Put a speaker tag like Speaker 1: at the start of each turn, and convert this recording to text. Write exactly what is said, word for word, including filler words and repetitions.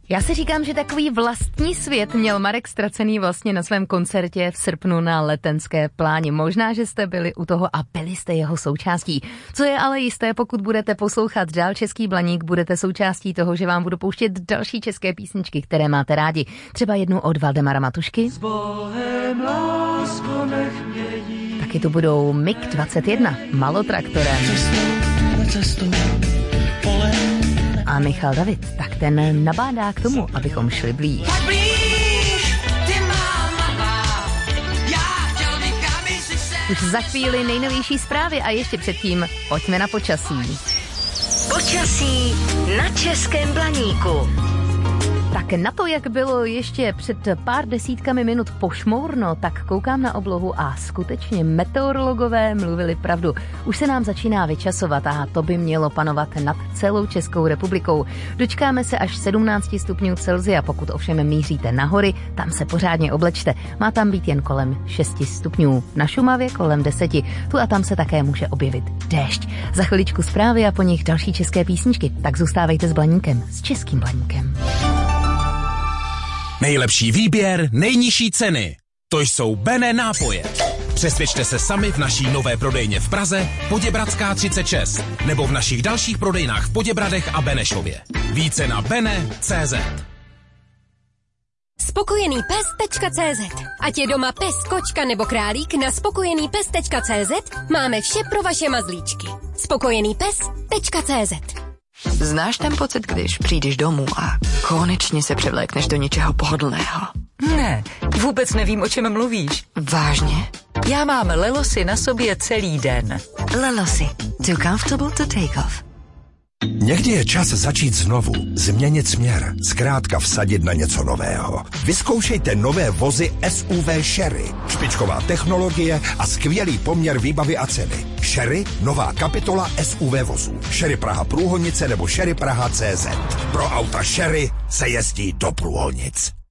Speaker 1: Já si říkám, že takový vlastní svět měl Marek Ztracený vlastně na svém koncertě v srpnu na Letenské pláni. Možná, že jste byli u toho a byli jste jeho součástí. Co je ale jisté, pokud budete poslouchat dál Český Blaník, budete součástí toho, že vám budu pouštět další české písničky, které máte rádi. Třeba jednu od Valdemara Matušky. S Bohem, lásko, nech mě jít. Taky tu budou mig dvacet jedna, Malotraktorem. Cestu, cestu, pole. A Michal David, tak ten nabádá k tomu, abychom šli blíž. Už za chvíli nejnovější zprávy a ještě předtím pojďme na počasí.
Speaker 2: Počasí na Českém Blaníku.
Speaker 1: Tak na to, jak bylo ještě před pár desítkami minut pošmourno, tak koukám na oblohu a skutečně meteorologové mluvili pravdu. Už se nám začíná vyčasovat a to by mělo panovat nad celou Českou republikou. Dočkáme se až sedmnáct stupňů Celsia, pokud ovšem míříte na hory, tam se pořádně oblečte. Má tam být jen kolem šest stupňů. Na Šumavě kolem deseti. Tu a tam se také může objevit déšť. Za chviličku zprávy a po nich další české písničky. Tak zůstávejte s Blaníkem, s Českým Blaníkem.
Speaker 3: Nejlepší výběr, nejnižší ceny. To jsou Bene nápoje. Přesvědčte se sami v naší nové prodejně v Praze, Poděbradská třicet šest, nebo v našich dalších prodejnách v Poděbradech a Benešově. Více na bene tečka cé zet.
Speaker 4: spokojený pes tečka cé zet. Ať je doma pes, kočka nebo králík, na spokojený pes tečka cé zet máme vše pro vaše mazlíčky. spokojený pes tečka cé zet.
Speaker 5: Znáš ten pocit, když přijdeš domů a konečně se převlékneš do něčeho pohodlného?
Speaker 6: Ne, vůbec nevím, o čem mluvíš.
Speaker 5: Vážně?
Speaker 6: Já mám Lelosy na sobě celý den.
Speaker 5: Lelosy. Too comfortable to take off.
Speaker 7: Někdy je čas začít znovu, změnit směr, zkrátka vsadit na něco nového. Vyzkoušejte nové vozy S U V Sherry. Špičková technologie a skvělý poměr výbavy a ceny. Sherry, nová kapitola S U V vozů. Sherry Praha Průhonice nebo Sherry Praha C Z. Pro auta Sherry se jezdí do Průhonic.